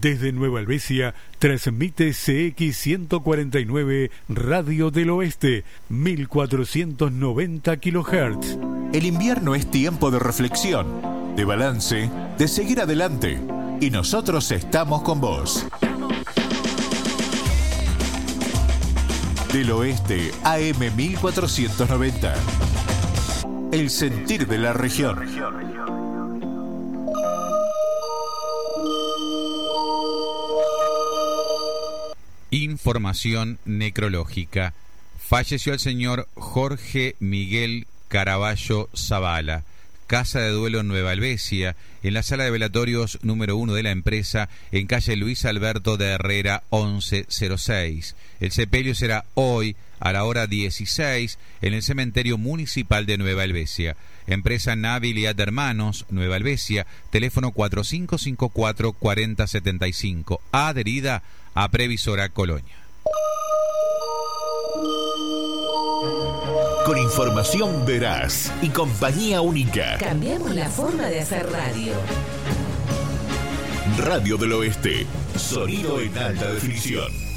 Desde Nueva Helvecia transmite CX149 Radio del Oeste, 1490 kHz. El invierno es tiempo de reflexión, de balance, de seguir adelante. Y nosotros estamos con vos. Del Oeste, AM 1490. El sentir de la región. Información necrológica. Falleció el señor Jorge Miguel Caraballo Zavala, Casa de Duelo en Nueva Helvecia, en la sala de velatorios número 1 de la empresa, en calle Luis Alberto de Herrera 1106. El sepelio será hoy a la hora 16 en el cementerio municipal de Nueva Helvecia. Empresa Naviliat Hermanos, Nueva Helvecia, teléfono 4554-4075, adherida a Previsora Colonia. Con información veraz y compañía única. Cambiamos la forma de hacer radio. Radio del Oeste. Sonido en alta definición.